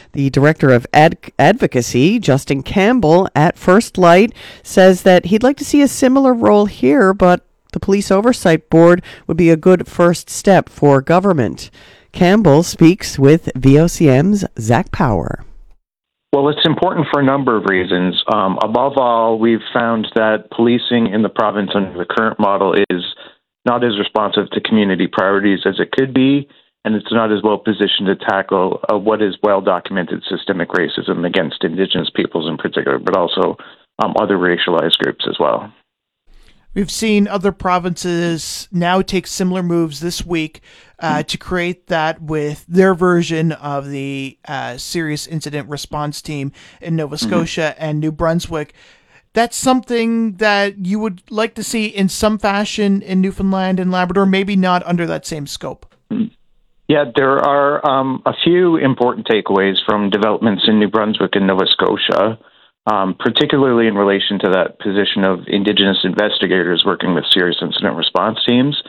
The director of advocacy, Justin Campbell, at First Light, says that he'd like to see a similar role here, but the Police Oversight Board would be a good first step for government. Campbell speaks with VOCM's Zach Power. Well, it's important for a number of reasons. Above all, we've found that policing in the province under the current model is not as responsive to community priorities as it could be, and it's not as well positioned to tackle what is well-documented systemic racism against Indigenous peoples in particular, but also other racialized groups as well. We've seen other provinces now take similar moves this week to create that with their version of the Serious Incident Response Team in Nova Scotia and New Brunswick. That's something that you would like to see in some fashion in Newfoundland and Labrador, maybe not under that same scope. Yeah, there are a few important takeaways from developments in New Brunswick and Nova Scotia. Particularly in relation to that position of Indigenous investigators working with serious incident response teams.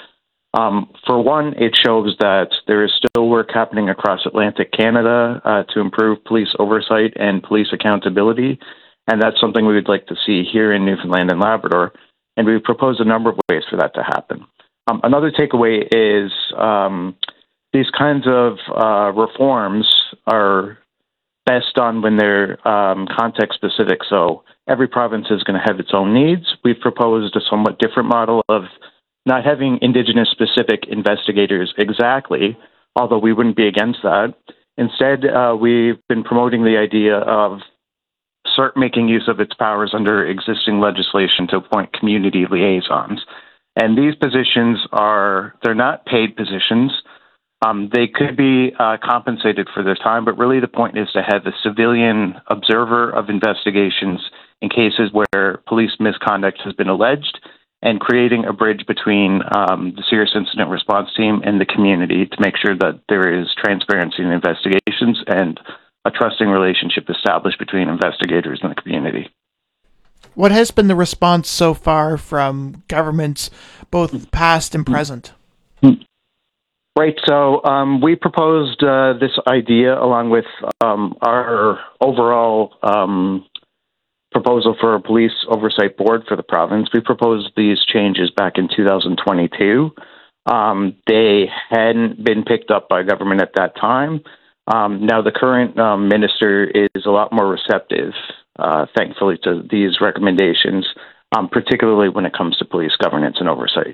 For one, it shows that there is still work happening across Atlantic Canada to improve police oversight and police accountability, and that's something we would like to see here in Newfoundland and Labrador, and we've proposed a number of ways for that to happen. Another takeaway is these kinds of reforms are best done when they're context specific. So every province is going to have its own needs. We've proposed a somewhat different model of not having Indigenous specific investigators exactly, although we wouldn't be against that. Instead, we've been promoting the idea of CERT making use of its powers under existing legislation to appoint community liaisons. And these positions they're not paid positions. They could be compensated for their time, but really the point is to have a civilian observer of investigations in cases where police misconduct has been alleged and creating a bridge between the Serious Incident Response Team and the community to make sure that there is transparency in investigations and a trusting relationship established between investigators and the community. What has been the response so far from governments, both past and present? Right. So we proposed this idea along with our overall proposal for a police oversight board for the province. We proposed these changes back in 2022. They hadn't been picked up by government at that time. Now the current minister is a lot more receptive, thankfully, to these recommendations, particularly when it comes to police governance and oversight.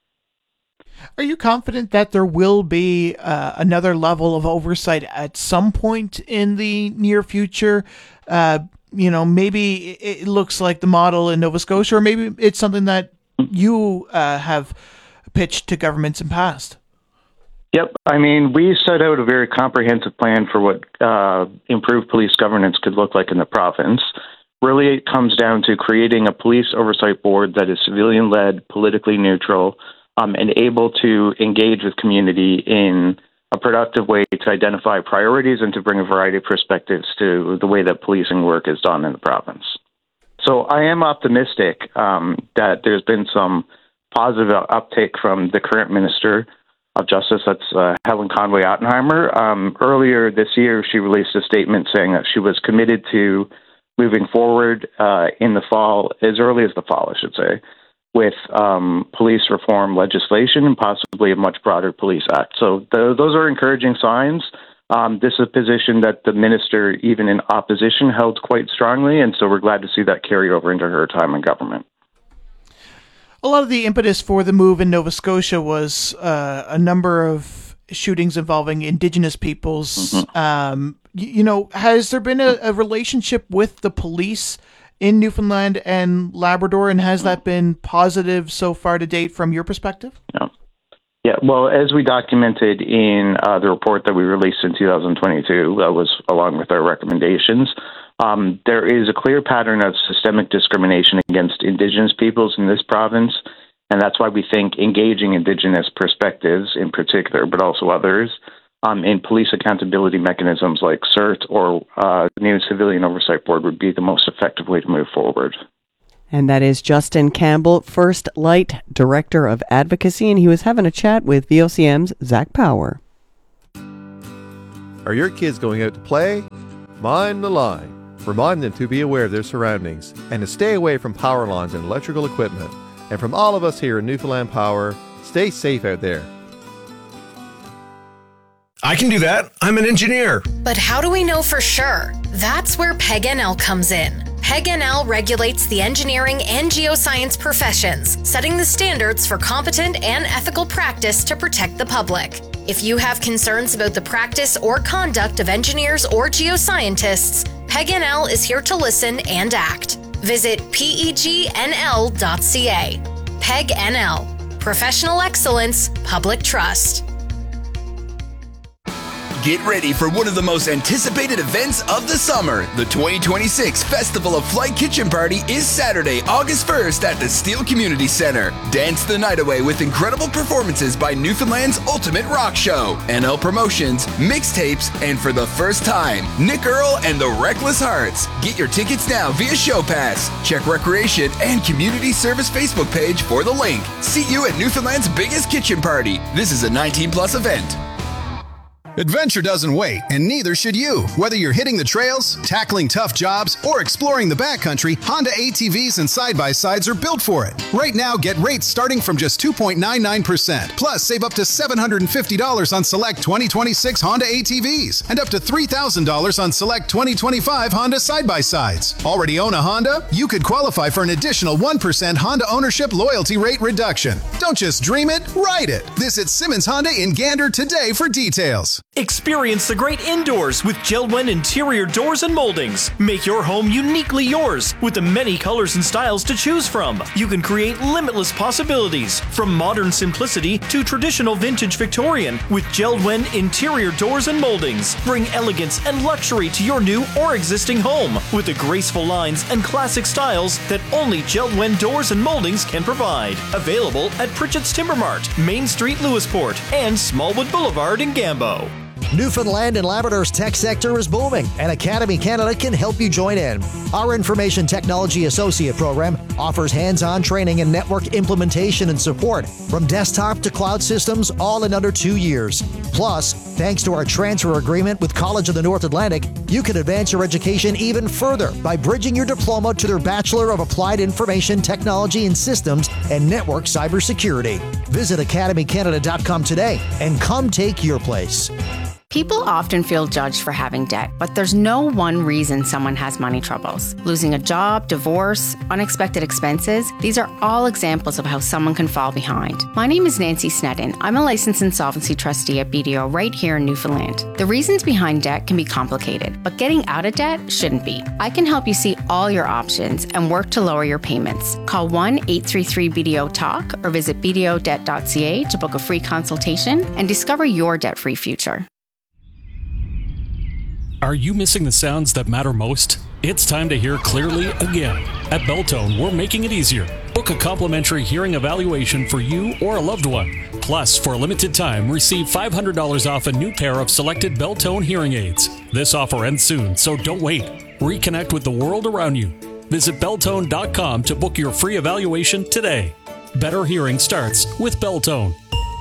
Are you confident that there will be another level of oversight at some point in the near future? Maybe it looks like the model in Nova Scotia, or maybe it's something that you have pitched to governments in past. Yep. I mean, we set out a very comprehensive plan for what improved police governance could look like in the province. Really, it comes down to creating a police oversight board that is civilian-led, politically neutral, and able to engage with community in a productive way to identify priorities and to bring a variety of perspectives to the way that policing work is done in the province. So I am optimistic that there's been some positive uptake from the current Minister of Justice, that's Helen Conway Ottenheimer. Earlier this year, she released a statement saying that she was committed to moving forward in the fall, as early as the fall, I should say, with police reform legislation and possibly a much broader police act. So those are encouraging signs. This is a position that the minister, even in opposition, held quite strongly, and so we're glad to see that carry over into her time in government. A lot of the impetus for the move in Nova Scotia was a number of shootings involving Indigenous peoples. Mm-hmm. Has there been a relationship with the police in Newfoundland and Labrador, and has that been positive so far to date from your perspective? Yeah. Well, as we documented in the report that we released in 2022, that was along with our recommendations, there is a clear pattern of systemic discrimination against Indigenous peoples in this province, and that's why we think engaging Indigenous perspectives in particular, but also others, in police accountability mechanisms like CERT or new Civilian Oversight Board would be the most effective way to move forward. And that is Justin Campbell, First Light Director of Advocacy, and he was having a chat with VOCM's Zach Power. Are your kids going out to play mind the line. Remind them to be aware of their surroundings and to stay away from power lines and electrical equipment. And from all of us here at Newfoundland Power, stay safe out there. I can do that. I'm an engineer. But how do we know for sure? That's where PEG-NL comes in. PEG-NL regulates the engineering and geoscience professions, setting the standards for competent and ethical practice to protect the public. If you have concerns about the practice or conduct of engineers or geoscientists, PEG-NL is here to listen and act. Visit pegnl.ca. PEG-NL. Professional excellence, public trust. Get ready for one of the most anticipated events of the summer. The 2026 Festival of Flight Kitchen Party is Saturday, August 1st at the Steele Community Center. Dance the night away with incredible performances by Newfoundland's Ultimate Rock Show, NL Promotions, mixtapes, and for the first time, Nick Earl and the Reckless Hearts. Get your tickets now via Show Pass. Check Recreation and Community Service Facebook page for the link. See you at Newfoundland's biggest kitchen party. This is a 19+ event. Adventure doesn't wait, and neither should you. Whether you're hitting the trails, tackling tough jobs, or exploring the backcountry, Honda ATVs and side-by-sides are built for it. Right now, get rates starting from just 2.99%. Plus, save up to $750 on select 2026 Honda ATVs and up to $3,000 on select 2025 Honda side-by-sides. Already own a Honda? You could qualify for an additional 1% Honda ownership loyalty rate reduction. Don't just dream it, ride it. Visit Simmons Honda in Gander today for details. Experience the great indoors with JELD-WEN interior doors and moldings. Make your home uniquely yours with the many colors and styles to choose from. You can create limitless possibilities from modern simplicity to traditional vintage Victorian with JELD-WEN interior doors and moldings. Bring elegance and luxury to your new or existing home with the graceful lines and classic styles that only JELD-WEN doors and moldings can provide. Available at Pritchett's Timber Mart, Main Street, Lewisport, and Smallwood Boulevard in Gambo. Newfoundland and Labrador's tech sector is booming, and Academy Canada can help you join in. Our Information Technology Associate program offers hands-on training in network implementation and support, from desktop to cloud systems, all in under 2 years. Plus, thanks to our transfer agreement with College of the North Atlantic, you can advance your education even further by bridging your diploma to their Bachelor of Applied Information Technology and Systems and Network Cybersecurity. Visit academycanada.com today and come take your place. People often feel judged for having debt, but there's no one reason someone has money troubles. Losing a job, divorce, unexpected expenses, these are all examples of how someone can fall behind. My name is Nancy Sneddon. I'm a licensed insolvency trustee at BDO right here in Newfoundland. The reasons behind debt can be complicated, but getting out of debt shouldn't be. I can help you see all your options and work to lower your payments. Call 1-833-BDO-TALK or visit bdodebt.ca to book a free consultation and discover your debt-free future. Are you missing the sounds that matter most? It's time to hear clearly again. At Beltone, we're making it easier. Book a complimentary hearing evaluation for you or a loved one. Plus, for a limited time, receive $500 off a new pair of selected Beltone hearing aids. This offer ends soon, so don't wait. Reconnect with the world around you. Visit Beltone.com to book your free evaluation today. Better hearing starts with Beltone.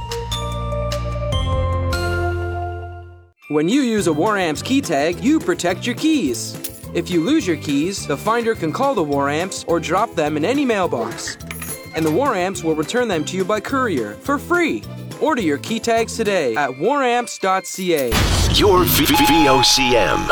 When you use a Waramps key tag, you protect your keys. If you lose your keys, the finder can call the Waramps or drop them in any mailbox. And the Waramps will return them to you by courier for free. Order your key tags today at waramps.ca. Your VOCM.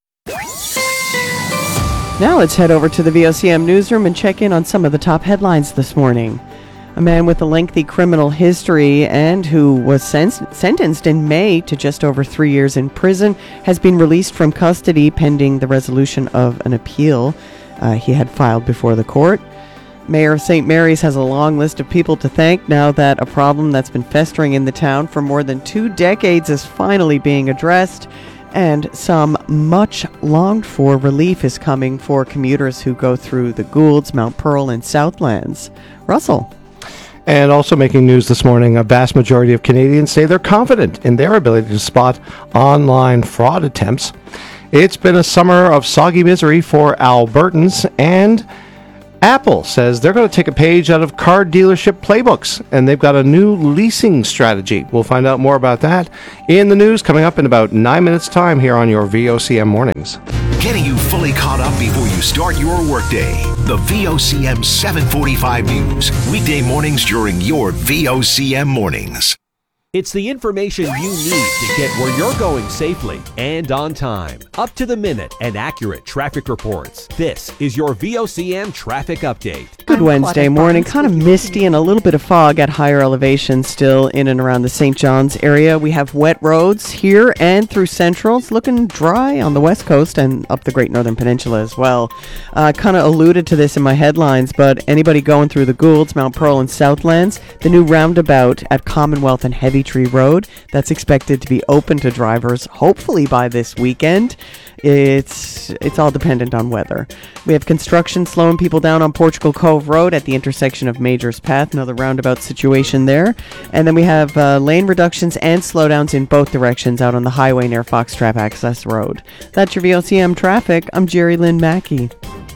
Now let's head over to the VOCM newsroom and check in on some of the top headlines this morning. A man with a lengthy criminal history and who was sentenced in May to just over 3 years in prison has been released from custody pending the resolution of an appeal he had filed before the court. Mayor of St. Mary's has a long list of people to thank now that a problem that's been festering in the town for more than 2 decades is finally being addressed, and some much longed for relief is coming for commuters who go through the Goulds, Mount Pearl, and Southlands. Russell. And also making news this morning, a vast majority of Canadians say they're confident in their ability to spot online fraud attempts. It's been a summer of soggy misery for Albertans, and Apple says they're going to take a page out of car dealership playbooks, and they've got a new leasing strategy. We'll find out more about that in the news coming up in about 9 minutes' time here on your VOCM Mornings. getting you fully caught up before you start your workday. The VOCM 745 News, weekday mornings during your VOCM mornings. It's the information you need to get where you're going safely and on time. Up to the minute and accurate traffic reports. This is your VOCM traffic update. Good Wednesday morning. Kind of misty and a little bit of fog at higher elevations still in and around the St. John's area. We have wet roads here and through Central. It's looking dry on the West Coast and up the Great Northern Peninsula as well. Kind of alluded to this in my headlines, but anybody going through the Goulds, Mount Pearl, and Southlands, the new roundabout at Commonwealth and Heavy Tree Road, that's expected to be open to drivers hopefully by this weekend. It's all dependent on weather. We have construction slowing people down on Portugal Cove Road at the intersection of Majors Path, another roundabout situation there. And then we have lane reductions and slowdowns in both directions out on the highway near Foxtrap Access Road. That's your VOCM traffic. I'm Jerry Lynn Mackey.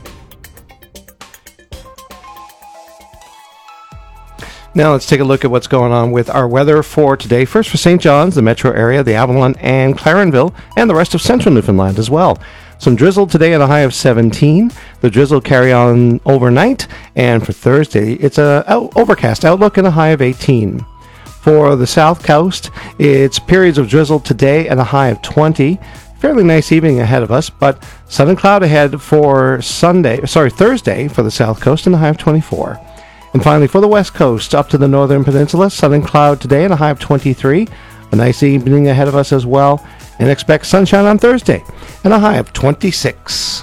Now let's take a look at what's going on with our weather for today. First for St. John's, the metro area, the Avalon and Clarenville, and the rest of central Newfoundland as well. Some drizzle today at a high of 17. The drizzle carry on overnight, and for Thursday, it's a overcast outlook and a high of 18. For the south coast, it's periods of drizzle today at a high of 20. Fairly nice evening ahead of us, but sun and cloud ahead for Thursday for the south coast and a high of 24. And finally, for the west coast, up to the northern peninsula, sun and cloud today and a high of 23. A nice evening ahead of us as well. And expect sunshine on Thursday and a high of 26.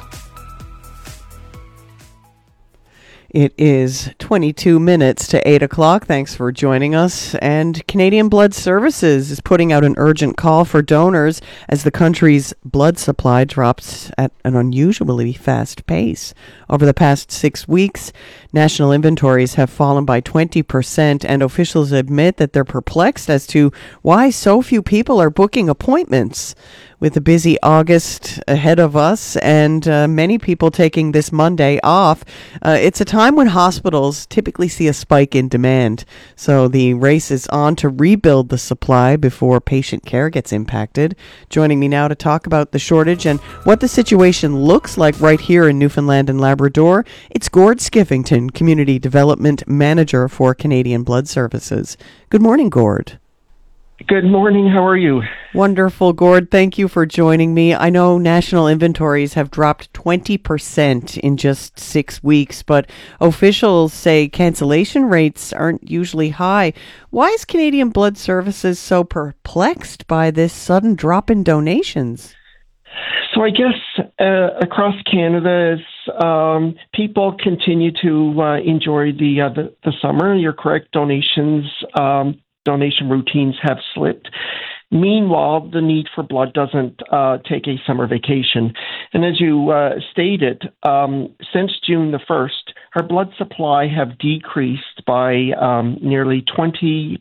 It is 22 minutes to 8 o'clock. Thanks for joining us. And Canadian Blood Services is putting out an urgent call for donors as the country's blood supply drops at an unusually fast pace. Over the past 6 weeks, national inventories have fallen by 20%, and officials admit that they're perplexed as to why so few people are booking appointments. With a busy August ahead of us and many people taking this Monday off, it's a time when hospitals typically see a spike in demand. So the race is on to rebuild the supply before patient care gets impacted. Joining me now to talk about the shortage and what the situation looks like right here in Newfoundland and Labrador, it's Gord Skiffington, Community Development Manager for Canadian Blood Services. Good morning, Gord. Good morning. How are you? Wonderful, Gord. Thank you for joining me. I know national inventories have dropped 20% in just 6 weeks, but officials say cancellation rates aren't usually high. Why is Canadian Blood Services so perplexed by this sudden drop in donations? So I guess across Canada, people continue to enjoy the summer. You're correct. Donation routines have slipped. Meanwhile, the need for blood doesn't take a summer vacation. And as you stated, since June the 1st, our blood supply have decreased by nearly 20%.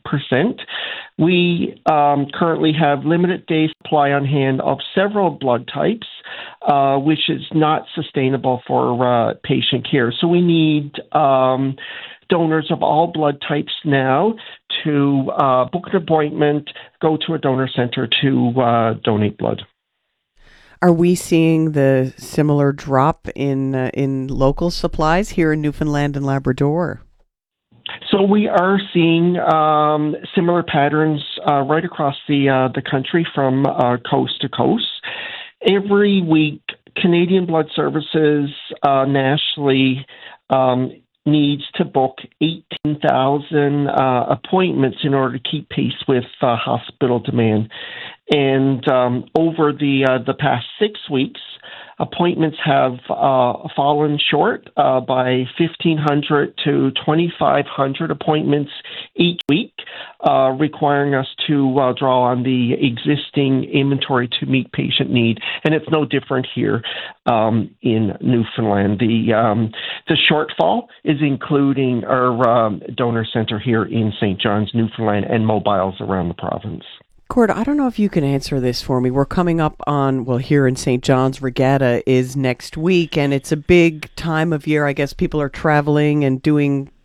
We currently have limited day supply on hand of several blood types, which is not sustainable for patient care. So we need donors of all blood types now to book an appointment, go to a donor center to donate blood. Are we seeing the similar drop in local supplies here in Newfoundland and Labrador? So we are seeing similar patterns right across the country from coast to coast. Every week, Canadian Blood Services nationally needs to book 18,000 appointments in order to keep pace with hospital demand. And over the past 6 weeks, appointments have fallen short by 1,500 to 2,500 appointments each week, requiring us to draw on the existing inventory to meet patient need. And it's no different here in Newfoundland. The shortfall is including our donor center here in St. John's, Newfoundland, and mobiles around the province. Gord, I don't know if you can answer this for me. We're coming up on, here in St. John's, Regatta is next week, and it's a big time of year. I guess people are traveling and doing,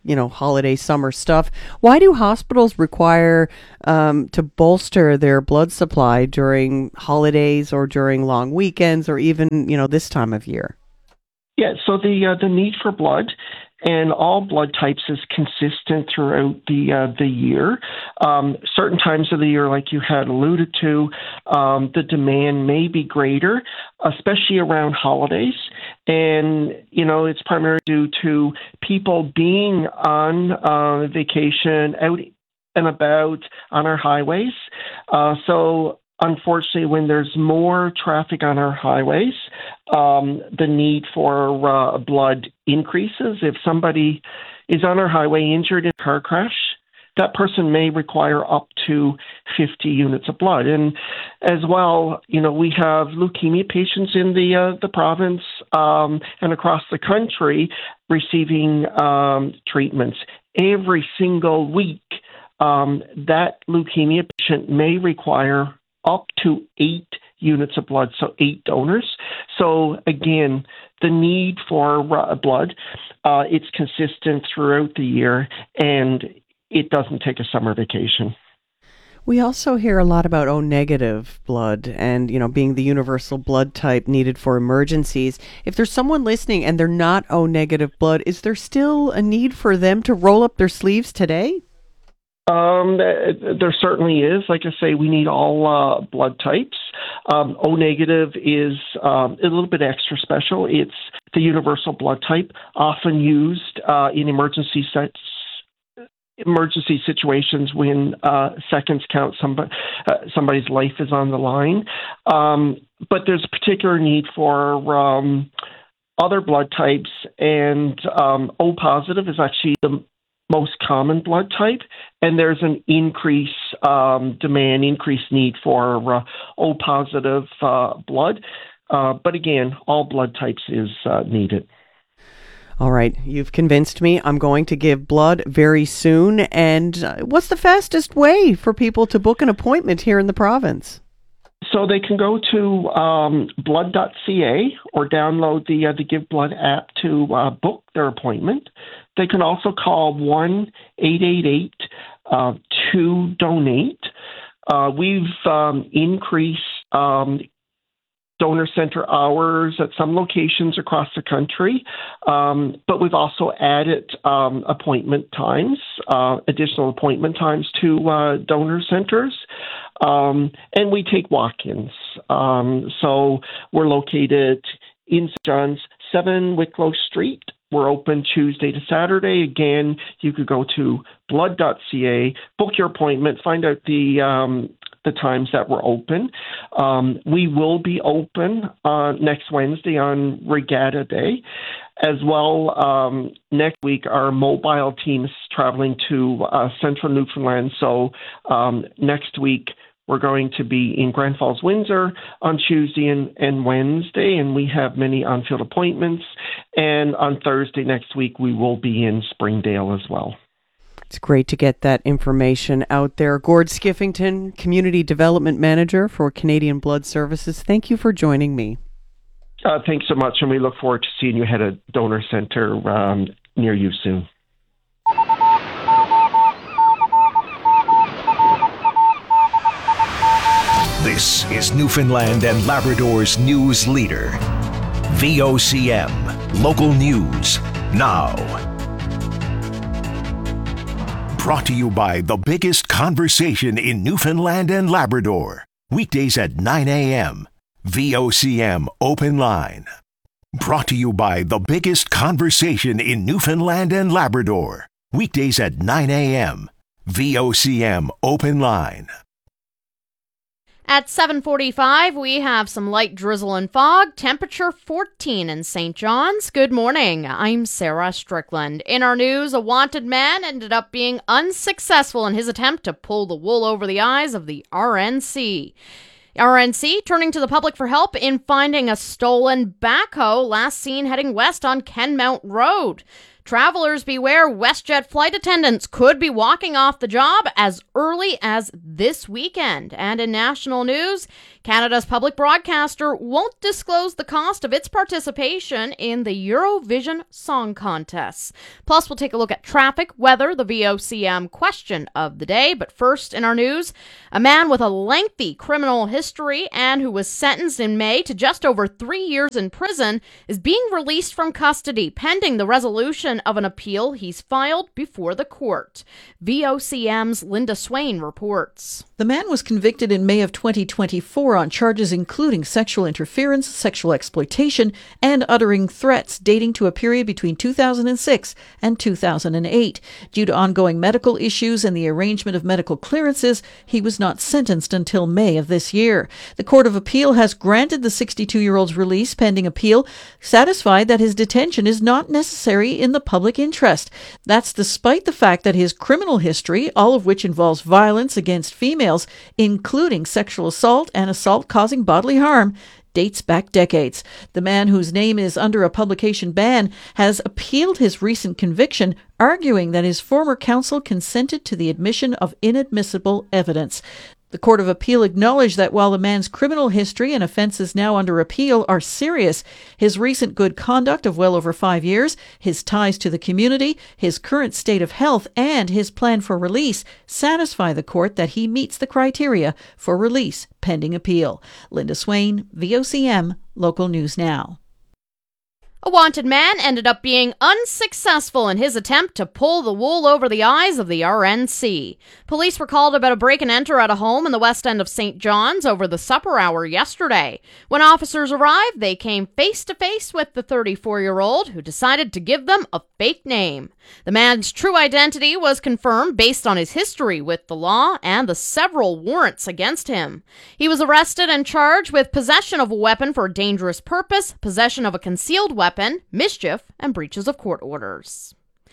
holiday summer stuff. Why do hospitals require to bolster their blood supply during holidays or during long weekends or even, this time of year? Yeah, so the need for blood and all blood types is consistent throughout the year. Certain times of the year, like you had alluded to, the demand may be greater, especially around holidays. And, it's primarily due to people being on vacation, out and about on our highways. So unfortunately, when there's more traffic on our highways, the need for blood increases. If somebody is on our highway injured in a car crash, that person may require up to 50 units of blood. And as well, we have leukemia patients in the province and across the country receiving treatments. Every single week, that leukemia patient may require up to 8 units of blood, so 8 donors. So again, the need for blood, it's consistent throughout the year, and it doesn't take a summer vacation. We also hear a lot about O-negative blood and, being the universal blood type needed for emergencies. If there's someone listening and they're not O-negative blood, is there still a need for them to roll up their sleeves today? There certainly is. Like I say, we need all blood types. O-negative is a little bit extra special. It's the universal blood type, often used in emergency situations when seconds count, somebody's life is on the line. But there's a particular need for other blood types, and O positive is actually the most common blood type, and there's an increased need for O positive blood. But again, all blood types is needed. All right, you've convinced me. I'm going to give blood very soon. And what's the fastest way for people to book an appointment here in the province? So they can go to blood.ca or download the Give Blood app to book their appointment. They can also call 1-888-2-DONATE. We've increased donor center hours at some locations across the country, but we've also added additional appointment times to donor centers. And we take walk-ins. So we're located in St. John's, 7 Wicklow Street. We're open Tuesday to Saturday. Again, you could go to blood.ca, book your appointment, find out the times that we're open. We will be open next Wednesday on Regatta Day. As well, next week, our mobile team is traveling to central Newfoundland. So next week, we're going to be in Grand Falls, Windsor on Tuesday and Wednesday, and we have many on-field appointments. And on Thursday next week, we will be in Springdale as well. It's great to get that information out there. Gord Skiffington, Community Development Manager for Canadian Blood Services. Thank you for joining me. Thanks so much, and we look forward to seeing you at a donor center near you soon. This is Newfoundland and Labrador's news leader. VOCM, local news, now. Brought to you by the biggest conversation in Newfoundland and Labrador. Weekdays at 9 a.m. VOCM Open Line. Brought to you by the biggest conversation in Newfoundland and Labrador. Weekdays at 9 a.m. VOCM Open Line. At 7:45, we have some light drizzle and fog, temperature 14 in St. John's. Good morning, I'm Sarah Strickland. In our news, a wanted man ended up being unsuccessful in his attempt to pull the wool over the eyes of the RNC. RNC turning to the public for help in finding a stolen backhoe last seen heading west on Kenmount Road. Travelers beware, WestJet flight attendants could be walking off the job as early as this weekend. And in national news, Canada's public broadcaster won't disclose the cost of its participation in the Eurovision Song Contest. Plus, we'll take a look at traffic, weather, the VOCM question of the day. But first in our news, a man with a lengthy criminal history and who was sentenced in May to just over 3 years in prison is being released from custody pending the resolution of an appeal he's filed before the court. VOCM's Linda Swain reports. The man was convicted in May of 2024 on charges including sexual interference, sexual exploitation, and uttering threats dating to a period between 2006 and 2008. Due to ongoing medical issues and the arrangement of medical clearances, he was not sentenced until May of this year. The Court of Appeal has granted the 62-year-old's release pending appeal, satisfied that his detention is not necessary in the public interest. That's despite the fact that his criminal history, all of which involves violence against females, including sexual assault and assault causing bodily harm, dates back decades. The man, whose name is under a publication ban, has appealed his recent conviction, arguing that his former counsel consented to the admission of inadmissible evidence. The Court of Appeal acknowledged that while the man's criminal history and offences now under appeal are serious, his recent good conduct of well over 5 years, his ties to the community, his current state of health, and his plan for release satisfy the court that he meets the criteria for release pending appeal. Linda Swain, VOCM, Local News Now. A wanted man ended up being unsuccessful in his attempt to pull the wool over the eyes of the RNC. Police were called about a break-and-enter at a home in the west end of St. John's over the supper hour yesterday. When officers arrived, they came face-to-face with the 34-year-old, who decided to give them a fake name. The man's true identity was confirmed based on his history with the law and the several warrants against him. He was arrested and charged with possession of a weapon for a dangerous purpose, possession of a concealed weapon, mischief, and breaches of court orders.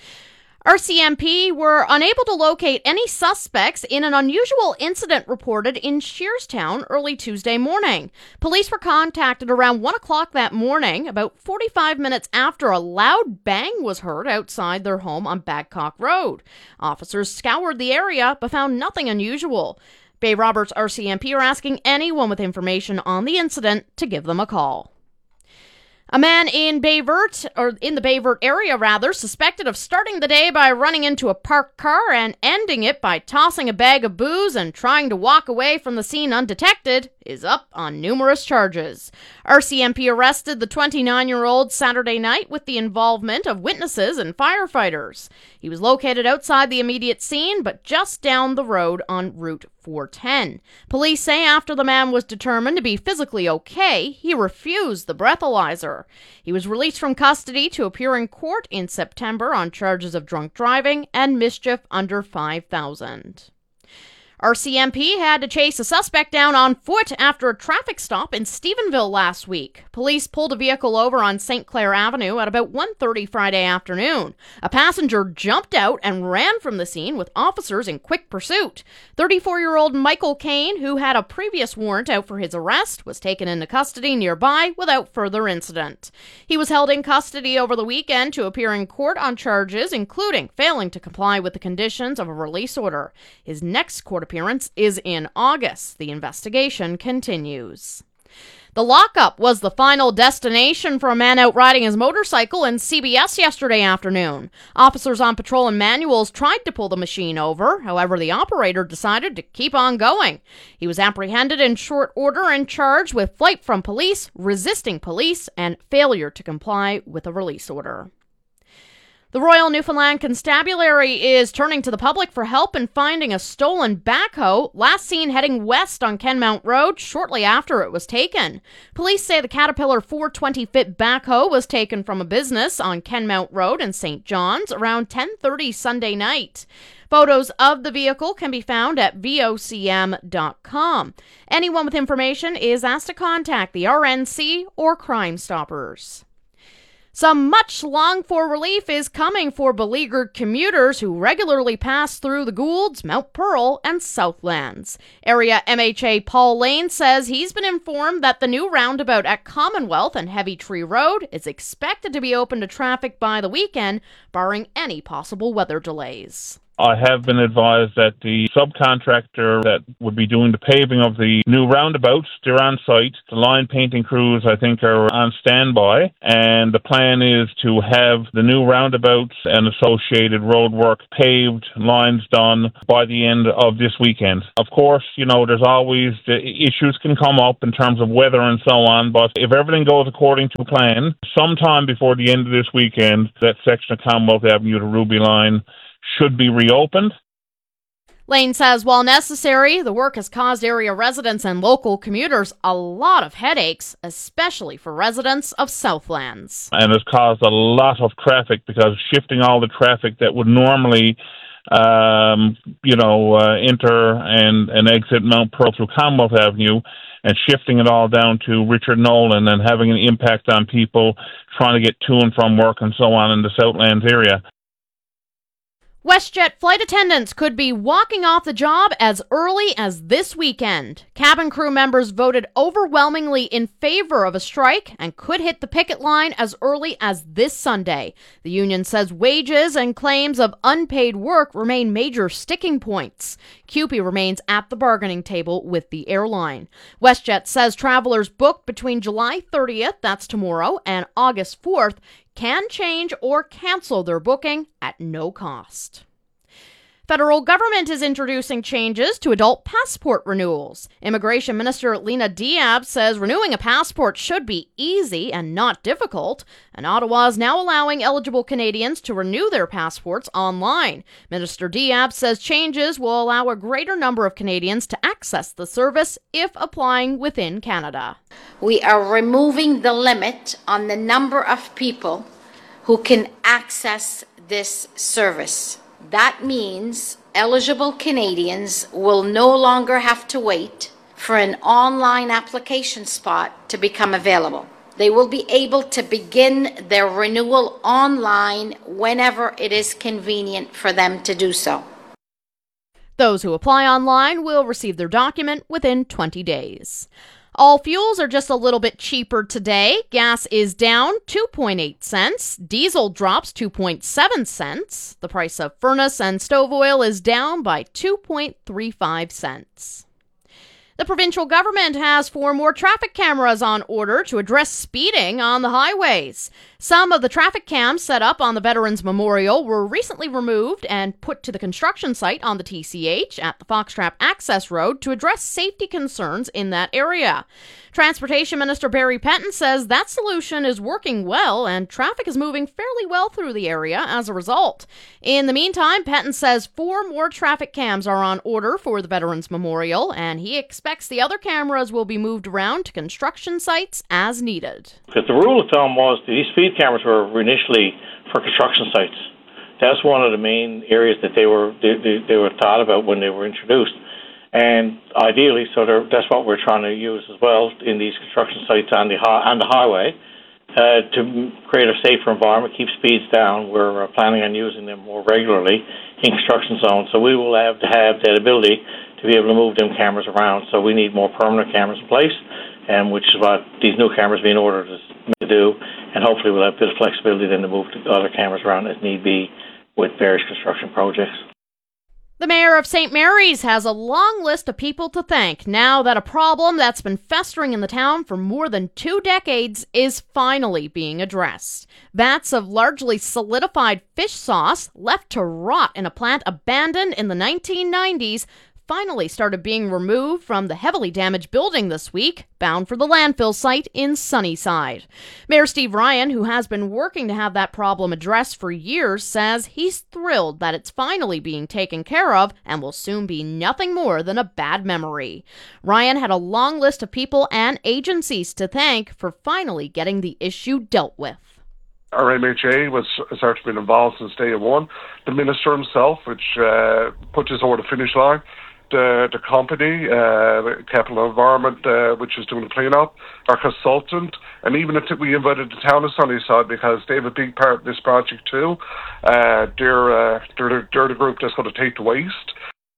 RCMP were unable to locate any suspects in an unusual incident reported in Shearstown early Tuesday morning. Police were contacted around 1 o'clock that morning, about 45 minutes after a loud bang was heard outside their home on Badcock Road. Officers scoured the area but found nothing unusual. Bay Roberts RCMP are asking anyone with information on the incident to give them a call. A man in the Bayvert area, suspected of starting the day by running into a parked car and ending it by tossing a bag of booze and trying to walk away from the scene undetected, is up on numerous charges. RCMP arrested the 29-year-old Saturday night with the involvement of witnesses and firefighters. He was located outside the immediate scene, but just down the road on Route 410. Police say after the man was determined to be physically okay, he refused the breathalyzer. He was released from custody to appear in court in September on charges of drunk driving and mischief under $5,000. RCMP had to chase a suspect down on foot after a traffic stop in Stephenville last week. Police pulled a vehicle over on St. Clair Avenue at about 1:30 Friday afternoon. A passenger jumped out and ran from the scene with officers in quick pursuit. 34-year-old Michael Kane, who had a previous warrant out for his arrest, was taken into custody nearby without further incident. He was held in custody over the weekend to appear in court on charges including failing to comply with the conditions of a release order. His next court appearance is in August. The investigation continues. The lockup was the final destination for a man out riding his motorcycle in CBS yesterday afternoon. Officers on patrol and manuals tried to pull the machine over. However, the operator decided to keep on going. He was apprehended in short order and charged with flight from police, resisting police, and failure to comply with a release order. The Royal Newfoundland Constabulary is turning to the public for help in finding a stolen backhoe last seen heading west on Kenmount Road shortly after it was taken. Police say the Caterpillar 420-foot backhoe was taken from a business on Kenmount Road in St. John's around 10:30 Sunday night. Photos of the vehicle can be found at vocm.com. Anyone with information is asked to contact the RNC or Crime Stoppers. Some much longed-for relief is coming for beleaguered commuters who regularly pass through the Goulds, Mount Pearl, and Southlands. Area MHA Paul Lane says he's been informed that the new roundabout at Commonwealth and Heavy Tree Road is expected to be open to traffic by the weekend, barring any possible weather delays. I have been advised that the subcontractor that would be doing the paving of the new roundabouts, they're on site. The line painting crews, I think, are on standby. And the plan is to have the new roundabouts and associated road work paved, lines done by the end of this weekend. Of course, there's always the issues can come up in terms of weather and so on. But if everything goes according to plan, sometime before the end of this weekend, that section of Commonwealth Avenue to Ruby Line should be reopened. Lane says while necessary, the work has caused area residents and local commuters a lot of headaches, especially for residents of Southlands. And has caused a lot of traffic because shifting all the traffic that would normally enter and exit Mount Pearl through Commonwealth Avenue and shifting it all down to Richard Nolan and having an impact on people trying to get to and from work and so on in the Southlands area. WestJet flight attendants could be walking off the job as early as this weekend. Cabin crew members voted overwhelmingly in favor of a strike and could hit the picket line as early as this Sunday. The union says wages and claims of unpaid work remain major sticking points. CUPE remains at the bargaining table with the airline. WestJet says travelers booked between July 30th, that's tomorrow, and August 4th can change or cancel their booking at no cost. Federal government is introducing changes to adult passport renewals. Immigration Minister Lena Diab says renewing a passport should be easy and not difficult, and Ottawa is now allowing eligible Canadians to renew their passports online. Minister Diab says changes will allow a greater number of Canadians to access the service if applying within Canada. We are removing the limit on the number of people who can access this service. That means eligible Canadians will no longer have to wait for an online application spot to become available. They will be able to begin their renewal online whenever it is convenient for them to do so. Those who apply online will receive their document within 20 days. All fuels are just a little bit cheaper today. Gas is down 2.8 cents. Diesel drops 2.7 cents. The price of furnace and stove oil is down by 2.35 cents. The provincial government has 4 more traffic cameras on order to address speeding on the highways. Some of the traffic cams set up on the Veterans Memorial were recently removed and put to the construction site on the TCH at the Foxtrap Access Road to address safety concerns in that area. Transportation Minister Barry Penton says that solution is working well and traffic is moving fairly well through the area as a result. In the meantime, Penton says 4 more traffic cams are on order for the Veterans Memorial, and he expects the other cameras will be moved around to construction sites as needed. Because the rule of thumb was these speed cameras were initially for construction sites. That's one of the main areas that they were thought about when they were introduced. And ideally, that's what we're trying to use as well in these construction sites on the highway to create a safer environment, keep speeds down. We're planning on using them more regularly in construction zones. So we will have to have that ability to be able to move them cameras around. So we need more permanent cameras in place, and which is what these new cameras being ordered is to do. And hopefully we'll have a bit of flexibility then to move the other cameras around as need be with various construction projects. The mayor of St. Mary's has a long list of people to thank now that a problem that's been festering in the town for more than 2 decades is finally being addressed. Vats of largely solidified fish sauce left to rot in a plant abandoned in the 1990s finally started being removed from the heavily damaged building this week, bound for the landfill site in Sunnyside. Mayor Steve Ryan, who has been working to have that problem addressed for years, says he's thrilled that it's finally being taken care of and will soon be nothing more than a bad memory. Ryan had a long list of people and agencies to thank for finally getting the issue dealt with. Our MHA has certainly been involved since day one. The minister himself, which put this over the finish line. the company, Capital Environment, which is doing the clean-up, our consultant, and even we invited the town of Sunnyside because they have a big part in this project too. They're the group that's going to take the waste.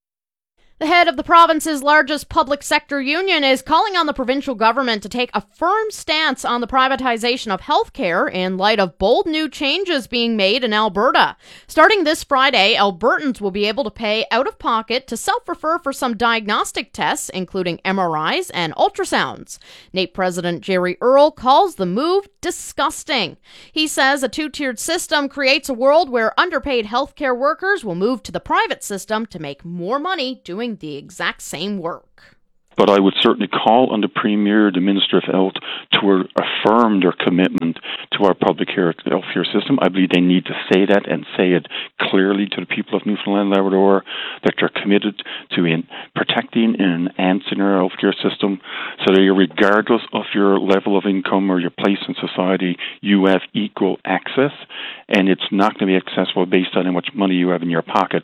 The head of the province's largest public sector union is calling on the provincial government to take a firm stance on the privatization of healthcare in light of bold new changes being made in Alberta. Starting this Friday, Albertans will be able to pay out of pocket to self-refer for some diagnostic tests, including MRIs and ultrasounds. NAPE President Jerry Earle calls the move disgusting. He says a two-tiered system creates a world where underpaid healthcare workers will move to the private system to make more money doing the exact same work. But I would certainly call on the Premier, the Minister of Health, to affirm their commitment to our public healthcare system. I believe they need to say that and say it clearly to the people of Newfoundland and Labrador, that they're committed to protecting and enhancing our healthcare system so that regardless of your level of income or your place in society, you have equal access, and it's not going to be accessible based on how much money you have in your pocket.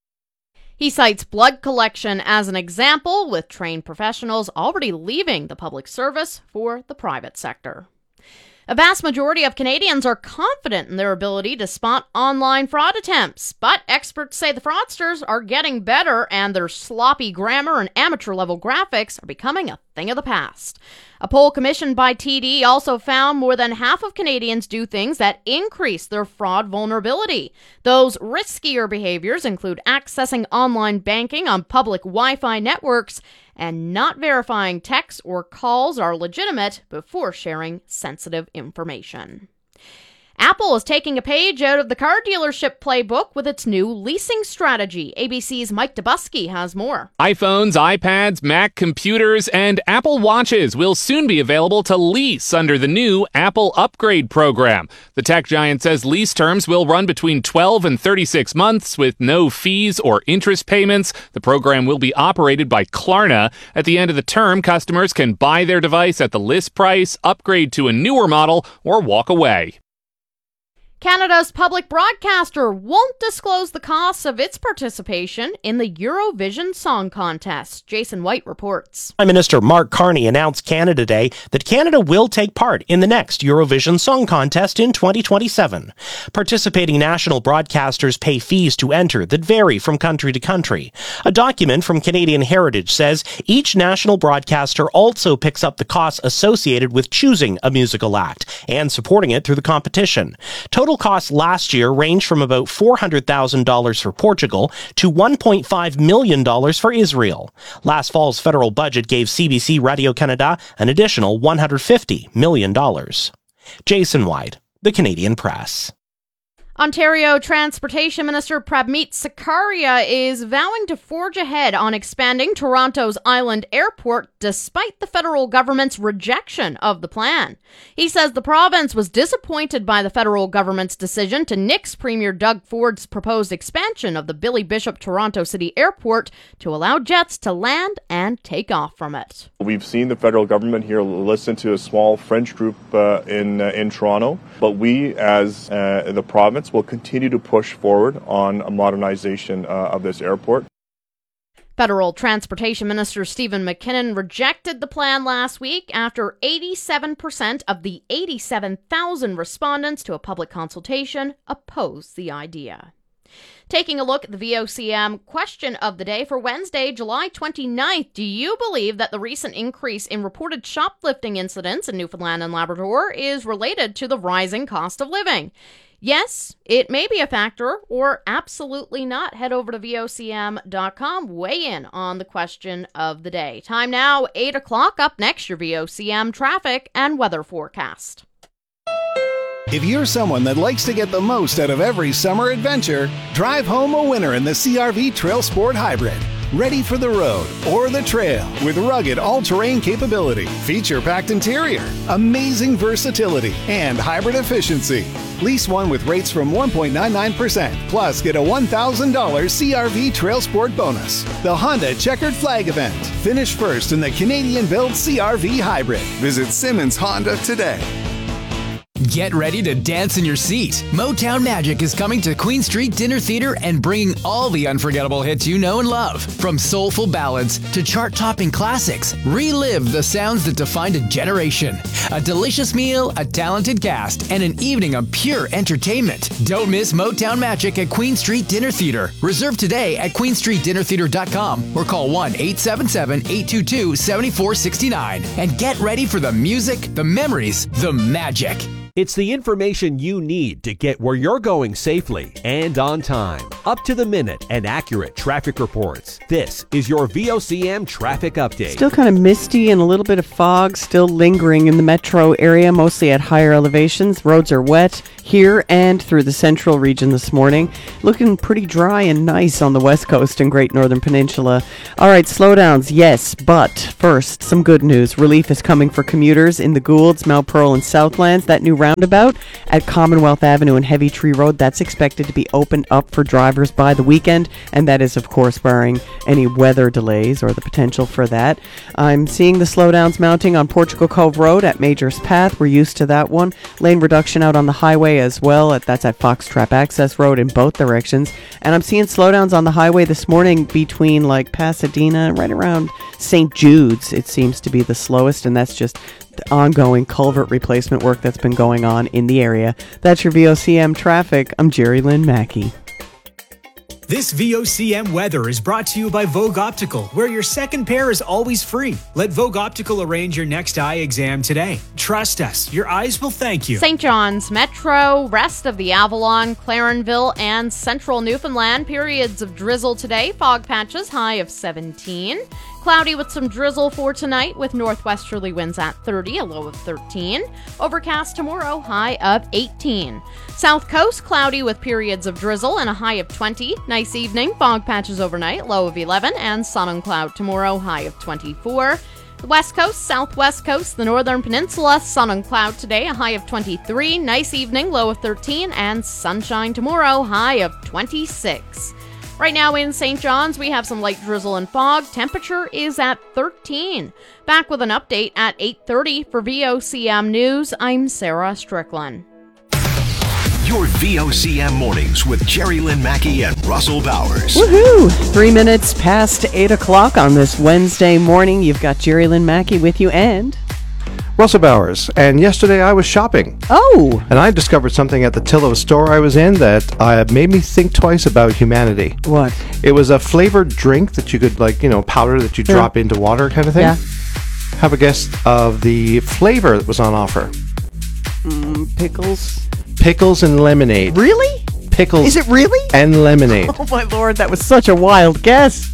He cites blood collection as an example, with trained professionals already leaving the public service for the private sector. A vast majority of Canadians are confident in their ability to spot online fraud attempts, but experts say the fraudsters are getting better and their sloppy grammar and amateur-level graphics are becoming a thing of the past. A poll commissioned by TD also found more than half of Canadians do things that increase their fraud vulnerability. Those riskier behaviors include accessing online banking on public Wi-Fi networks and not verifying texts or calls are legitimate before sharing sensitive information. Apple is taking a page out of the car dealership playbook with its new leasing strategy. ABC's Mike Dubusky has more. iPhones, iPads, Mac computers, and Apple Watches will soon be available to lease under the new Apple Upgrade program. The tech giant says lease terms will run between 12 and 36 months with no fees or interest payments. The program will be operated by Klarna. At the end of the term, customers can buy their device at the list price, upgrade to a newer model, or walk away. Canada's public broadcaster won't disclose the costs of its participation in the Eurovision Song Contest. Jason White reports. Prime Minister Mark Carney announced Canada Day that Canada will take part in the next Eurovision Song Contest in 2027. Participating national broadcasters pay fees to enter that vary from country to country. A document from Canadian Heritage says each national broadcaster also picks up the costs associated with choosing a musical act and supporting it through the competition. Total costs last year ranged from about $400,000 for Portugal to $1.5 million for Israel. Last fall's federal budget gave CBC Radio-Canada an additional $150 million. Jason White, The Canadian Press. Ontario Transportation Minister Prabmeet Sarkaria is vowing to forge ahead on expanding Toronto's Island Airport despite the federal government's rejection of the plan. He says the province was disappointed by the federal government's decision to nix Premier Doug Ford's proposed expansion of the Billy Bishop Toronto City Airport to allow jets to land and take off from it. We've seen the federal government here listen to a small French group in Toronto, but we as the province will continue to push forward on a modernization of this airport. Federal Transportation Minister Stephen McKinnon rejected the plan last week after 87% of the 87,000 respondents to a public consultation opposed the idea. Taking a look at the VOCM question of the day for Wednesday, July 29th. Do you believe that the recent increase in reported shoplifting incidents in Newfoundland and Labrador is related to the rising cost of living? Yes, it may be a factor, or absolutely not. Head over to VOCM.com. Weigh in on the question of the day. Time now, 8 o'clock. Up next, your VOCM traffic and weather forecast. If you're someone that likes to get the most out of every summer adventure, drive home a winner in the CR-V Trail Sport Hybrid. Ready for the road or the trail with rugged all-terrain capability, feature-packed interior, amazing versatility, and hybrid efficiency. Lease one with rates from 1.99%, plus get a $1,000 CR-V Trail Sport bonus. The Honda Checkered Flag event. Finish first in the Canadian-built CR-V Hybrid. Visit Simmons Honda today. Get ready to dance in your seat. Motown Magic is coming to Queen Street Dinner Theatre and bringing all the unforgettable hits you know and love. From soulful ballads to chart-topping classics, relive the sounds that defined a generation. A delicious meal, a talented cast, and an evening of pure entertainment. Don't miss Motown Magic at Queen Street Dinner Theatre. Reserve today at queenstreetdinnertheatre.com or call 1-877-822-7469 and get ready for the music, the memories, the magic. It's the information you need to get where you're going safely and on time. Up to the minute and accurate traffic reports. This is your VOCM traffic update. Still kind of misty and a little bit of fog still lingering in the metro area, mostly at higher elevations. Roads are wet here and through the central region this morning. Looking pretty dry and nice on the west coast and Great Northern Peninsula. All right, slowdowns, yes, but first, some good news. Relief is coming for commuters in the Goulds, Mount Pearl, and Southlands. That new roundabout at Commonwealth Avenue and Heavy Tree Road, that's expected to be opened up for drivers by the weekend, and that is, of course, barring any weather delays or the potential for that. I'm seeing the slowdowns mounting on Portugal Cove Road at Majors Path. We're used to that one. Lane reduction out on the highway as well. That's at Foxtrap Access Road in both directions. And I'm seeing slowdowns on the highway this morning between like Pasadena, right around St. Jude's. It seems to be the slowest, and that's just the ongoing culvert replacement work that's been going on in the area. That's your VOCM traffic. I'm Jerry Lynn Mackey. This VOCM weather is brought to you by Vogue Optical, where your second pair is always free. Let Vogue Optical arrange your next eye exam today. Trust us, your eyes will thank you. St. John's Metro, rest of the Avalon, Clarenville, and central Newfoundland. Periods of drizzle today. Fog patches, high of 17. Cloudy with some drizzle for tonight with northwesterly winds at 30, a low of 13. Overcast tomorrow, high of 18. South Coast, cloudy with periods of drizzle and a high of 20. Nice evening, fog patches overnight, low of 11, and sun and cloud tomorrow, high of 24. The West Coast, Southwest Coast, the Northern Peninsula, sun and cloud today, a high of 23. Nice evening, low of 13, and sunshine tomorrow, high of 26. Right now in St. John's, we have some light drizzle and fog. Temperature is at 13. Back with an update at 8:30 for VOCM News. I'm Sarah Strickland. Your VOCM mornings with Jerry Lynn Mackey and Russell Bowers. Woohoo! 3 minutes past 8 o'clock on this Wednesday morning. You've got Jerry Lynn Mackey with you and Russell Bowers. And yesterday I was shopping. Oh! And I discovered something at the till of a store I was in that made me think twice about humanity. What? It was a flavored drink that you could, powder that you drop into water kind of thing. Yeah. Have a guess of the flavor that was on offer. Pickles? Pickles and lemonade. Really? Pickles. Is it really? And lemonade. Oh my lord, that was such a wild guess.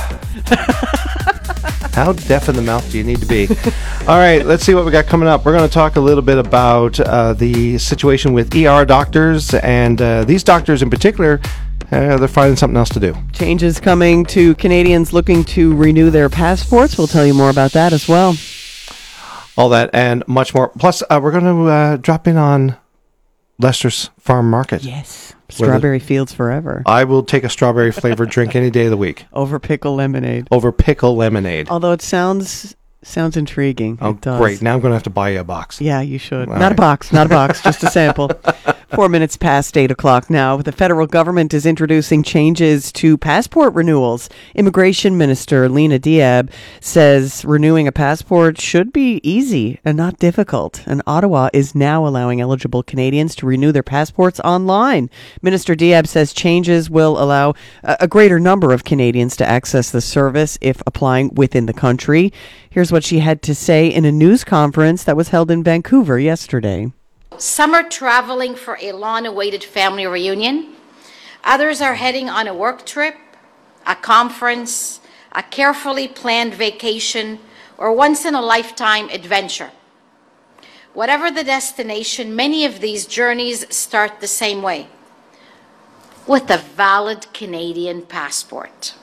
How deaf in the mouth do you need to be? All right, let's see what we got coming up. We're going to talk a little bit about the situation with ER doctors, and these doctors in particular, they're finding something else to do. Changes coming to Canadians looking to renew their passports. We'll tell you more about that as well. All that and much more. Plus, we're going to drop in on Leicester's Farm Market. Yes. Strawberry fields forever. I will take a strawberry flavored drink any day of the week. Over pickle lemonade. Over pickle lemonade. Although it sounds intriguing. Oh, it does. Great. Now I'm going to have to buy you a box. Yeah, you should. All not right. a box, just a sample. 4 minutes past 8 o'clock now. The federal government is introducing changes to passport renewals. Immigration Minister Lena Diab says renewing a passport should be easy and not difficult. And Ottawa is now allowing eligible Canadians to renew their passports online. Minister Diab says changes will allow a greater number of Canadians to access the service if applying within the country. Here's what she had to say in a news conference that was held in Vancouver yesterday. Some are traveling for a long-awaited family reunion. Others are heading on a work trip, a conference, a carefully planned vacation, or once-in-a-lifetime adventure. Whatever the destination, many of these journeys start the same way, with a valid Canadian passport.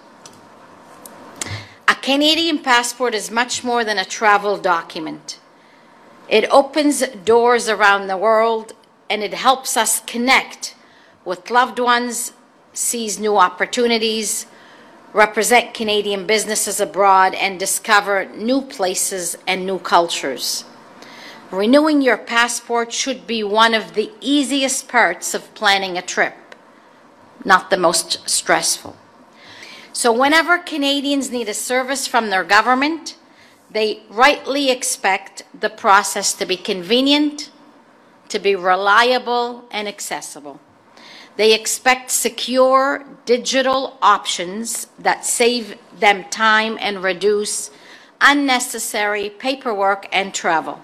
A Canadian passport is much more than a travel document. It opens doors around the world, and it helps us connect with loved ones, seize new opportunities, represent Canadian businesses abroad, and discover new places and new cultures. Renewing your passport should be one of the easiest parts of planning a trip, not the most stressful. So whenever Canadians need a service from their government, they rightly expect the process to be convenient, to be reliable and accessible. They expect secure digital options that save them time and reduce unnecessary paperwork and travel.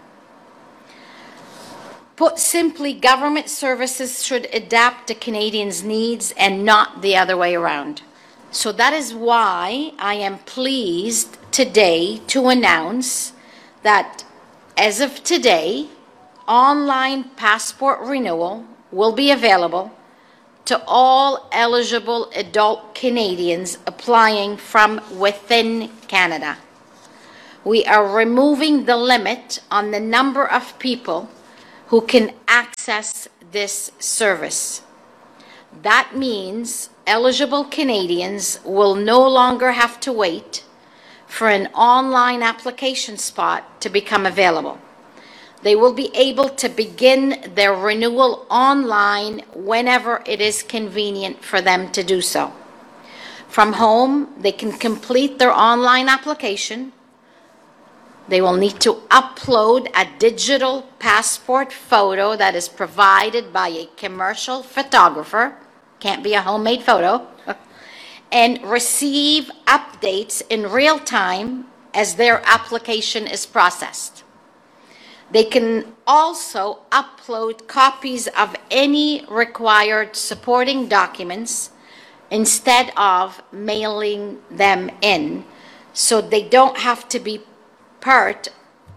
Put simply, government services should adapt to Canadians' needs and not the other way around. So that is why I am pleased today to announce that as of today, online passport renewal will be available to all eligible adult Canadians applying from within Canada. We are removing the limit on the number of people who can access this service. That means eligible Canadians will no longer have to wait for an online application spot to become available. They will be able to begin their renewal online whenever it is convenient for them to do so. From home, they can complete their online application. They will need to upload a digital passport photo that is provided by a commercial photographer, can't be a homemade photo, and receive updates in real time as their application is processed. They can also upload copies of any required supporting documents instead of mailing them in, so they don't have to part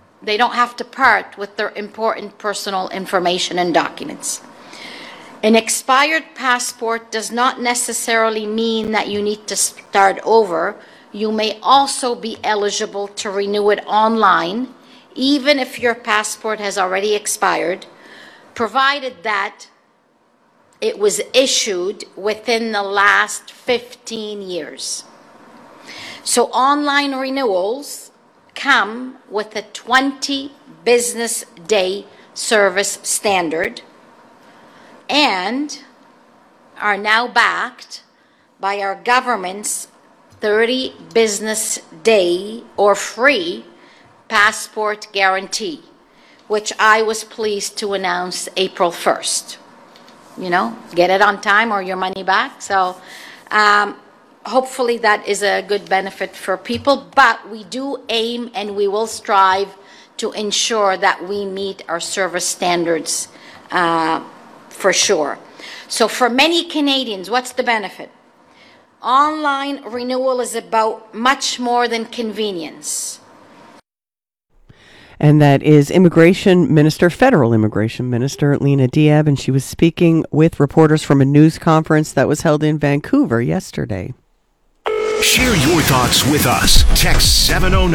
with their important personal information and documents. An expired passport does not necessarily mean that you need to start over. You may also be eligible to renew it online, even if your passport has already expired, provided that it was issued within the last 15 years. So online renewals come with a 20 business day service standard and are now backed by our government's 30 business day or free passport guarantee, which I was pleased to announce April 1st. You know, get it on time or your money back. So hopefully that is a good benefit for people, but we do aim and we will strive to ensure that we meet our service standards for sure. So for many Canadians, what's the benefit? Online renewal is about much more than convenience. And that is Federal Immigration Minister Lena Diab, and she was speaking with reporters from a news conference that was held in Vancouver yesterday. Share your thoughts with us. Text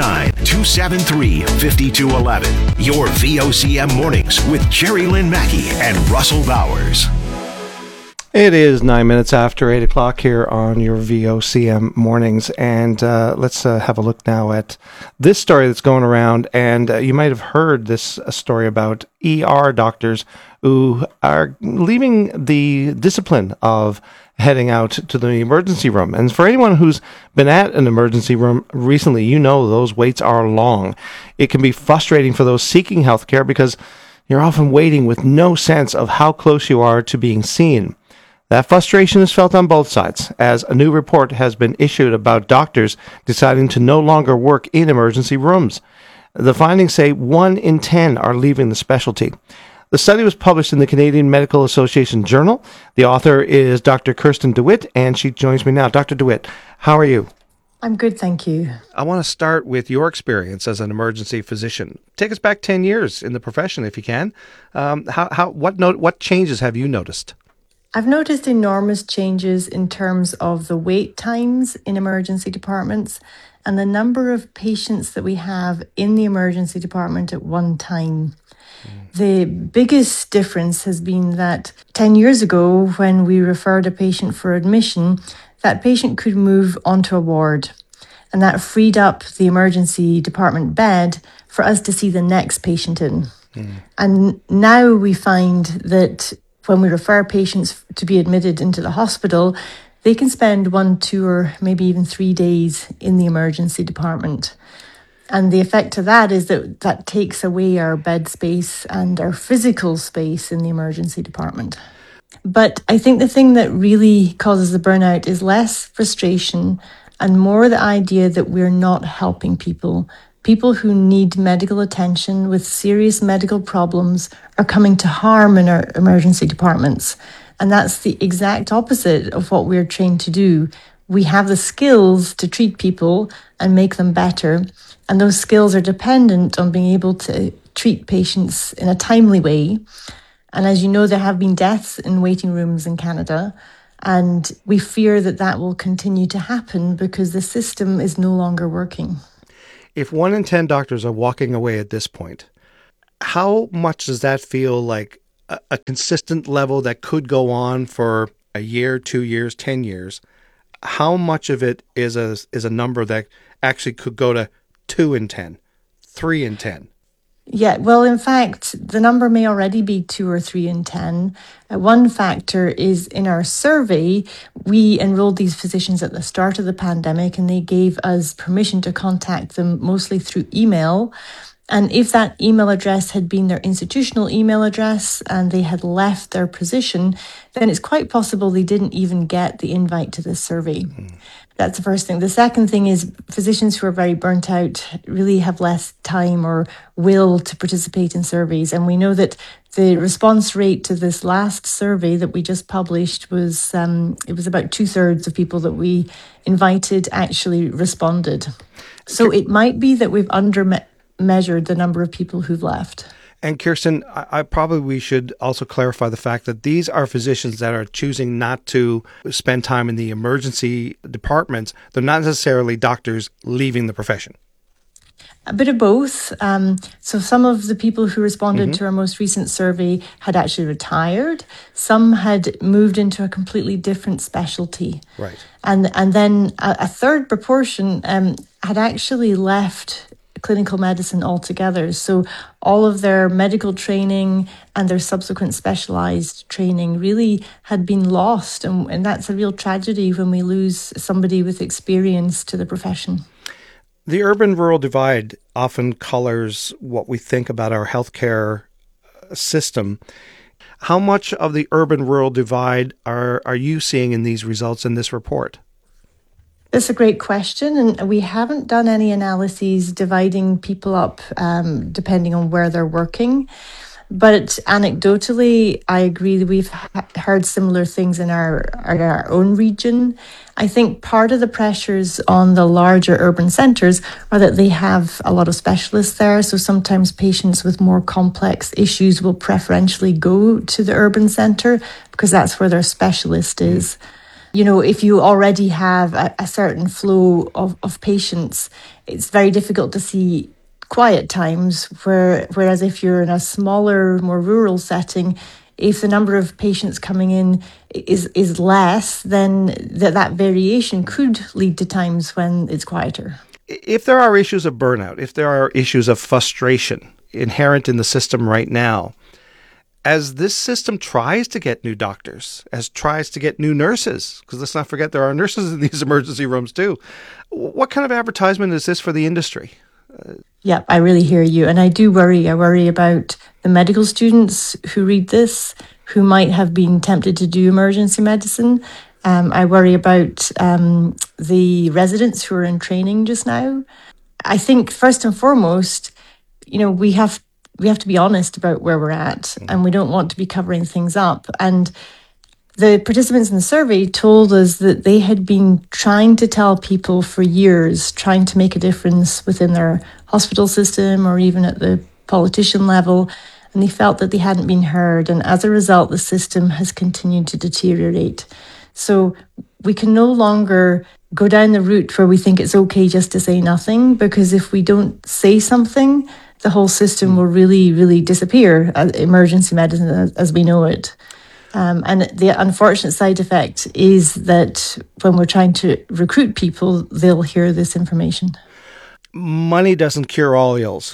709-273-5211. Your VOCM mornings with Jerry Lynn Mackey and Russell Bowers. It is 9 minutes after 8 o'clock here on your VOCM mornings, and let's have a look now at this story that's going around, and you might have heard this story about ER doctors who are leaving the discipline of heading out to the emergency room. And for anyone who's been at an emergency room recently, you know those waits are long. It can be frustrating for those seeking health care because you're often waiting with no sense of how close you are to being seen. That frustration is felt on both sides, as a new report has been issued about doctors deciding to no longer work in emergency rooms. The findings say 1 in 10 are leaving the specialty. The study was published in the Canadian Medical Association Journal. The author is Dr. Kirsten DeWitt, and she joins me now. Dr. DeWitt, how are you? I'm good, thank you. I want to start with your experience as an emergency physician. Take us back 10 years in the profession, if you can. What changes have you noticed? I've noticed enormous changes in terms of the wait times in emergency departments and the number of patients that we have in the emergency department at one time. The biggest difference has been that 10 years ago, when we referred a patient for admission, that patient could move onto a ward, and that freed up the emergency department bed for us to see the next patient in. And now we find that when we refer patients to be admitted into the hospital, they can spend 1, 2, or maybe even 3 days in the emergency department. And the effect of that is that takes away our bed space and our physical space in the emergency department. But I think the thing that really causes the burnout is less frustration and more the idea that we're not helping people. People who need medical attention with serious medical problems are coming to harm in our emergency departments. And that's the exact opposite of what we're trained to do. We have the skills to treat people and make them better. And those skills are dependent on being able to treat patients in a timely way. And as you know, there have been deaths in waiting rooms in Canada. And we fear that that will continue to happen because the system is no longer working. If 1 in 10 doctors are walking away at this point, how much does that feel like a consistent level that could go on for a year, 2 years, 10 years? How much of it is a number that actually could go to 2 in 10, 3 in 10? Yeah, well, in fact, the number may already be 2 or 3 in 10. One factor is in our survey, we enrolled these physicians at the start of the pandemic and they gave us permission to contact them mostly through email. And if that email address had been their institutional email address and they had left their position, then it's quite possible they didn't even get the invite to this survey. That's the first thing. The second thing is physicians who are very burnt out really have less time or will to participate in surveys. And we know that the response rate to this last survey that we just published was, it was about 2/3 of people that we invited actually responded. So it might be that we've measured the number of people who've left. And Kirsten, we should also clarify the fact that these are physicians that are choosing not to spend time in the emergency departments. They're not necessarily doctors leaving the profession. A bit of both. So some of the people who responded to our most recent survey had actually retired. Some had moved into a completely different specialty. Right. And then a third proportion had actually left clinical medicine altogether. So all of their medical training and their subsequent specialized training really had been lost. And that's a real tragedy when we lose somebody with experience to the profession. The urban-rural divide often colors what we think about our healthcare system. How much of the urban-rural divide are you seeing in these results in this report? That's a great question, and we haven't done any analyses dividing people up depending on where they're working. But anecdotally, I agree that we've heard similar things in our own region. I think part of the pressures on the larger urban centres are that they have a lot of specialists there. So sometimes patients with more complex issues will preferentially go to the urban centre because that's where their specialist is. You know, if you already have a certain flow of patients, it's very difficult to see quiet times, whereas if you're in a smaller, more rural setting, if the number of patients coming in is less, then that variation could lead to times when it's quieter. If there are issues of burnout, if there are issues of frustration inherent in the system right now, as this system tries to get new doctors, as tries to get new nurses, because let's not forget there are nurses in these emergency rooms too, what kind of advertisement is this for the industry? Yeah, I really hear you. And I do worry. I worry about the medical students who read this, who might have been tempted to do emergency medicine. I worry about the residents who are in training just now. I think first and foremost, you know, we have to be honest about where we're at, and we don't want to be covering things up. And the participants in the survey told us that they had been trying to tell people for years, trying to make a difference within their hospital system or even at the politician level, and they felt that they hadn't been heard. And as a result, the system has continued to deteriorate. So we can no longer go down the route where we think it's okay just to say nothing, because if we don't say something, the whole system will really, really disappear, emergency medicine as we know it. And the unfortunate side effect is that when we're trying to recruit people, they'll hear this information. Money doesn't cure all ills,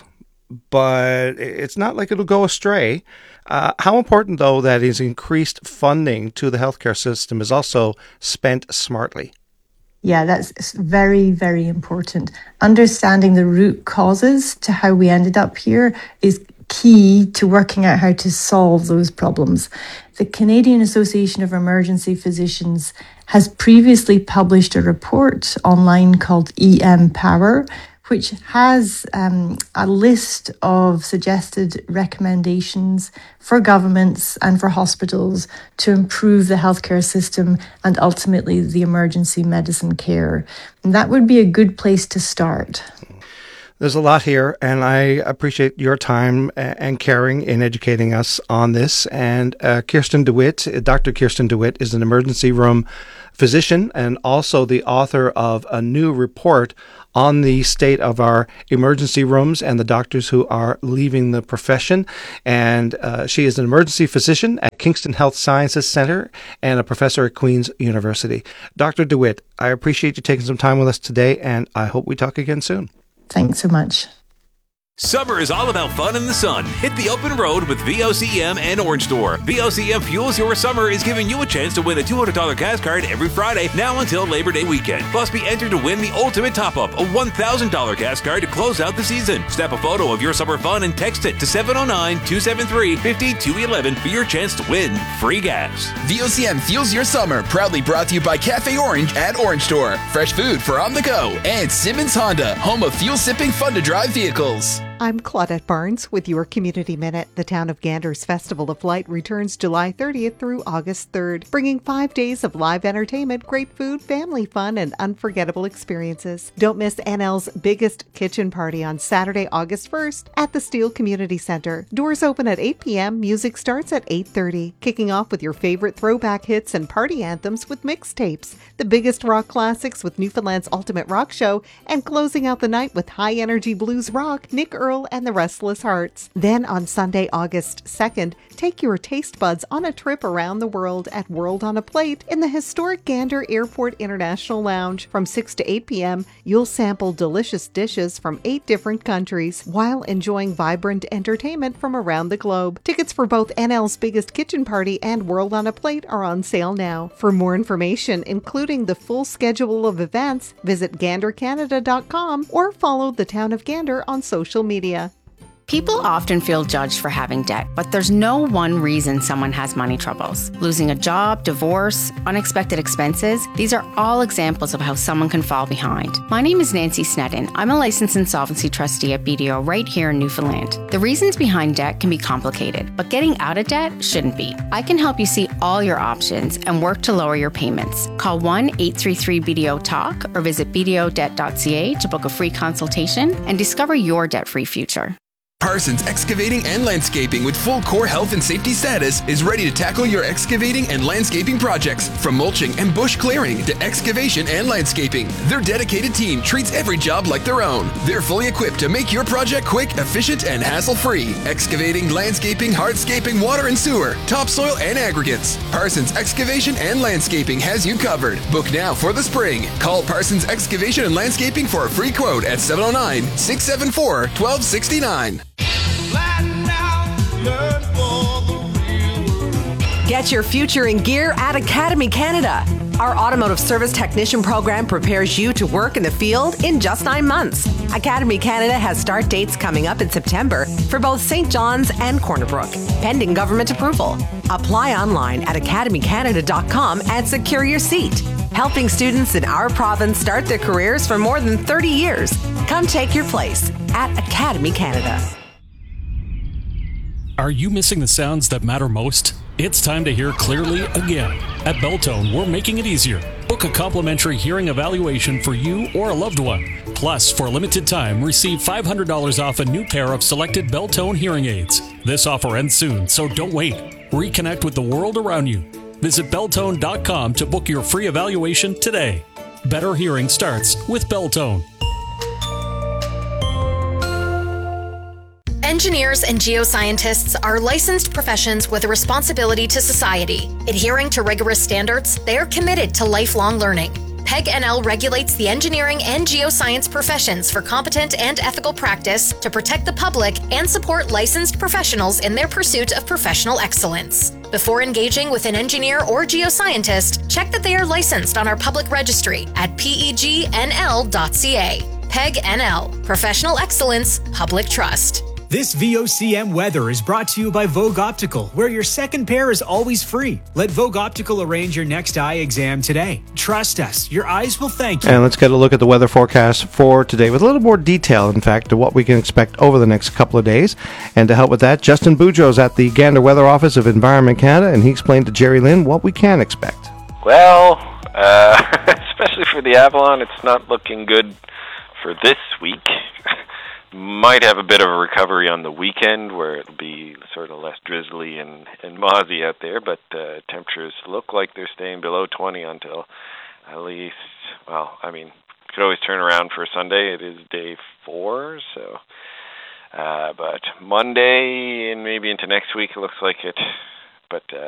but it's not like it'll go astray. How important, though, that his increased funding to the healthcare system is also spent smartly? Yeah, that's very, very important. Understanding the root causes to how we ended up here is key to working out how to solve those problems. The Canadian Association of Emergency Physicians has previously published a report online called EM Power, which has a list of suggested recommendations for governments and for hospitals to improve the healthcare system and ultimately the emergency medicine care. And that would be a good place to start. There's a lot here, and I appreciate your time and caring in educating us on this. And Kirsten DeWitt, Dr. Kirsten DeWitt, is an emergency room physician and also the author of a new report on the state of our emergency rooms and the doctors who are leaving the profession. And she is an emergency physician at Kingston Health Sciences Center and a professor at Queen's University. Dr. DeWitt, I appreciate you taking some time with us today, and I hope we talk again soon. Thanks so much. Summer is all about fun in the sun. Hit the open road with VOCM and Orange Store. VOCM Fuels Your Summer is giving you a chance to win a $200 gas card every Friday now until Labor Day weekend. Plus, be entered to win the ultimate top-up, a $1,000 gas card to close out the season. Snap a photo of your summer fun and text it to 709-273-5211 for your chance to win free gas. VOCM Fuels Your Summer, proudly brought to you by Cafe Orange at Orange Store. Fresh food for on the go. And Simmons Honda, home of fuel-sipping, fun-to-drive vehicles. I'm Claudette Barnes with your Community Minute. The Town of Gander's Festival of Light returns July 30th through August 3rd, bringing 5 days of live entertainment, great food, family fun, and unforgettable experiences. Don't miss NL's biggest kitchen party on Saturday, August 1st at the Steele Community Center. Doors open at 8 p.m., music starts at 8:30, kicking off with your favorite throwback hits and party anthems with mixtapes, the biggest rock classics with Newfoundland's Ultimate Rock Show, and closing out the night with high-energy blues rock, Nick Earl and the Restless Hearts. Then on Sunday, August 2nd, take your taste buds on a trip around the world at World on a Plate in the historic Gander Airport International Lounge. From 6 to 8 p.m., you'll sample delicious dishes from 8 different countries while enjoying vibrant entertainment from around the globe. Tickets for both NL's Biggest Kitchen Party and World on a Plate are on sale now. For more information, including the full schedule of events, visit gandercanada.com or follow the Town of Gander on social media. People often feel judged for having debt, but there's no one reason someone has money troubles. Losing a job, divorce, unexpected expenses, these are all examples of how someone can fall behind. My name is Nancy Sneddon. I'm a licensed insolvency trustee at BDO right here in Newfoundland. The reasons behind debt can be complicated, but getting out of debt shouldn't be. I can help you see all your options and work to lower your payments. Call 1-833-BDO-TALK or visit bdodebt.ca to book a free consultation and discover your debt-free future. Parsons Excavating and Landscaping with full core health and safety status is ready to tackle your excavating and landscaping projects. From mulching and bush clearing to excavation and landscaping, their dedicated team treats every job like their own. They're fully equipped to make your project quick, efficient, and hassle-free. Excavating, landscaping, hardscaping, water and sewer, topsoil, and aggregates. Parsons Excavation and Landscaping has you covered. Book now for the spring. Call Parsons Excavation and Landscaping for a free quote at 709-674-1269. Get your future in gear at Academy Canada. Our automotive service technician program prepares you to work in the field in just 9 months. Academy Canada has start dates coming up in September for both St. John's and Corner Brook, pending government approval. Apply online at academycanada.com and secure your seat. Helping students in our province start their careers for more than 30 years. Come take your place at Academy Canada. Are you missing the sounds that matter most? It's time to hear clearly again. At Beltone, we're making it easier. Book a complimentary hearing evaluation for you or a loved one. Plus, for a limited time, receive $500 off a new pair of selected Beltone hearing aids. This offer ends soon, so don't wait. Reconnect with the world around you. Visit Beltone.com to book your free evaluation today. Better hearing starts with Beltone. Engineers and geoscientists are licensed professions with a responsibility to society. Adhering to rigorous standards, they are committed to lifelong learning. PEG NL regulates the engineering and geoscience professions for competent and ethical practice to protect the public and support licensed professionals in their pursuit of professional excellence. Before engaging with an engineer or geoscientist, check that they are licensed on our public registry at pegnl.ca. PEG NL, Professional Excellence, Public Trust. This VOCM weather is brought to you by Vogue Optical, where your second pair is always free. Let Vogue Optical arrange your next eye exam today. Trust us, your eyes will thank you. And let's get a look at the weather forecast for today with a little more detail, in fact, to what we can expect over the next couple of days. And to help with that, Justin Boudreau's at the Gander Weather Office of Environment Canada, and he explained to Jerry Lynn what we can expect. Well, especially for the Avalon, it's not looking good for this week. Might have a bit of a recovery on the weekend where it'll be sort of less drizzly and mozzy out there, but temperatures look like they're staying below 20 until at least, well, I mean, could always turn around for Sunday. It is day 4, so, but Monday and maybe into next week it looks like it, but